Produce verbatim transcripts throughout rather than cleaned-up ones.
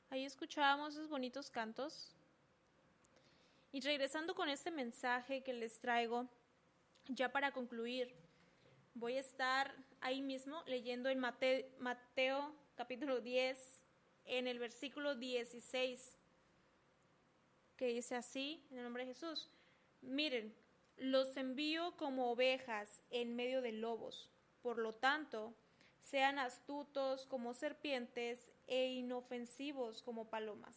Ahí escuchábamos esos bonitos cantos. Y regresando con este mensaje que les traigo, ya para concluir, voy a estar ahí mismo leyendo en Mateo, Mateo capítulo diez, en el versículo dieciséis, que dice así, en el nombre de Jesús: miren, los envío como ovejas en medio de lobos, por lo tanto, sean astutos como serpientes e inofensivos como palomas.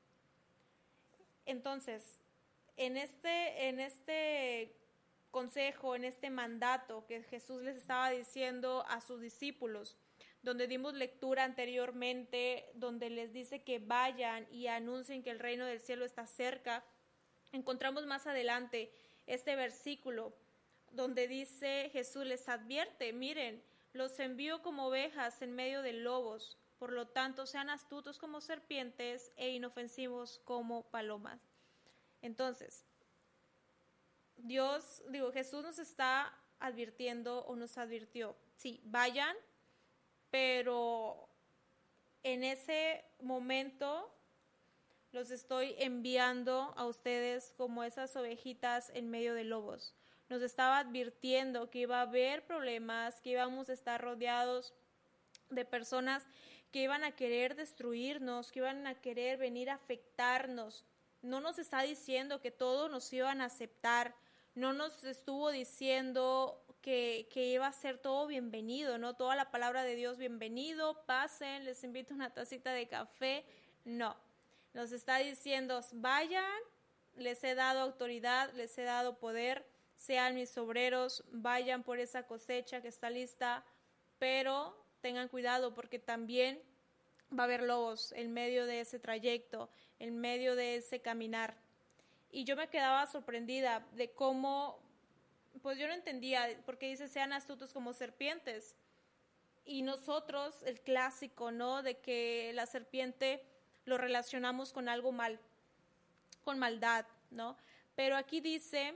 Entonces, en este, en este consejo, en este mandato que Jesús les estaba diciendo a sus discípulos, donde dimos lectura anteriormente, donde les dice que vayan y anuncien que el reino del cielo está cerca, encontramos más adelante este versículo donde dice, Jesús les advierte: miren, los envío como ovejas en medio de lobos, por lo tanto sean astutos como serpientes e inofensivos como palomas. Entonces, Dios, digo, Jesús nos está advirtiendo o nos advirtió, sí, vayan, pero en ese momento los estoy enviando a ustedes como esas ovejitas en medio de lobos. Nos estaba advirtiendo que iba a haber problemas, que íbamos a estar rodeados de personas que iban a querer destruirnos, que iban a querer venir a afectarnos. No nos está diciendo que todos nos iban a aceptar, no nos estuvo diciendo que, que iba a ser todo bienvenido, ¿no? Toda la palabra de Dios, bienvenido, pasen, les invito una tacita de café. No, nos está diciendo, vayan, les he dado autoridad, les he dado poder, sean mis obreros, vayan por esa cosecha que está lista, pero tengan cuidado porque también va a haber lobos en medio de ese trayecto, en medio de ese caminar. Y yo me quedaba sorprendida de cómo, pues yo no entendía, porque dice sean astutos como serpientes. Y nosotros, el clásico, ¿no? De que la serpiente lo relacionamos con algo mal, con maldad, ¿no? Pero aquí dice,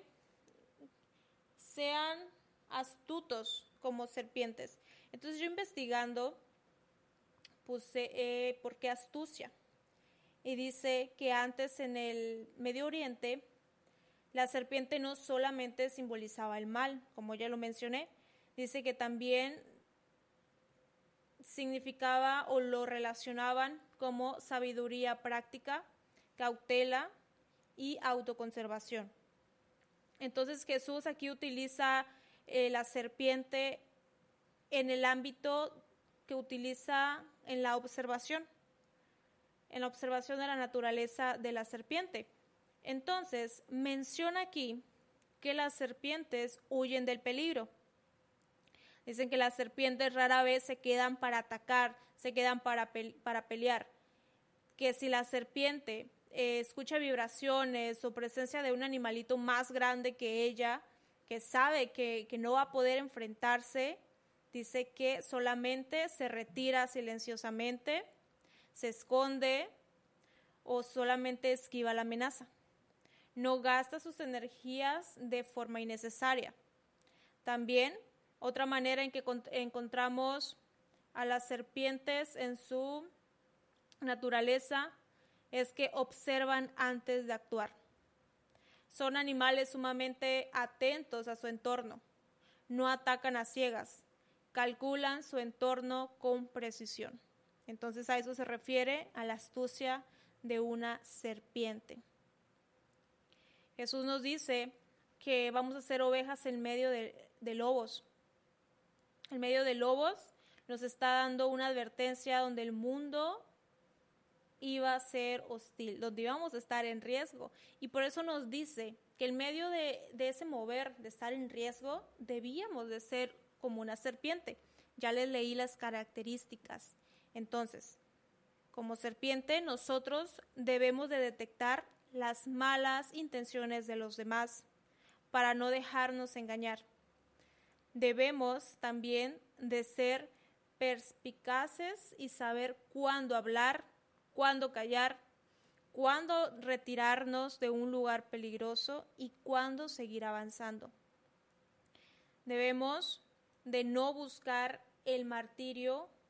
sean astutos como serpientes. Entonces yo investigando, puse eh, ¿por qué astucia? Y dice que antes en el Medio Oriente la serpiente no solamente simbolizaba el mal, como ya lo mencioné, dice que también significaba o lo relacionaban como sabiduría práctica, cautela y autoconservación. Entonces Jesús aquí utiliza eh, la serpiente en el ámbito que utiliza en la observación, en la observación de la naturaleza de la serpiente. Entonces, menciona aquí que las serpientes huyen del peligro. Dicen que las serpientes rara vez se quedan para atacar, se quedan para, pe- para pelear. Que si la serpiente eh, escucha vibraciones o presencia de un animalito más grande que ella, que sabe que, que no va a poder enfrentarse, dice que solamente se retira silenciosamente, se esconde o solamente esquiva la amenaza. No gasta sus energías de forma innecesaria. También, otra manera en que encontramos a las serpientes en su naturaleza es que observan antes de actuar. Son animales sumamente atentos a su entorno. No atacan a ciegas. Calculan su entorno con precisión. Entonces a eso se refiere a la astucia de una serpiente. Jesús nos dice que vamos a ser ovejas en medio de, de lobos. En medio de lobos nos está dando una advertencia donde el mundo iba a ser hostil, donde íbamos a estar en riesgo. Y por eso nos dice que en medio de, de ese mover, de estar en riesgo, debíamos de ser como una serpiente. Ya les leí las características. Entonces, como serpiente, nosotros debemos de detectar las malas intenciones de los demás para no dejarnos engañar. Debemos también de ser perspicaces y saber cuándo hablar, cuándo callar, cuándo retirarnos de un lugar peligroso y cuándo seguir avanzando. Debemos de no buscar el martirio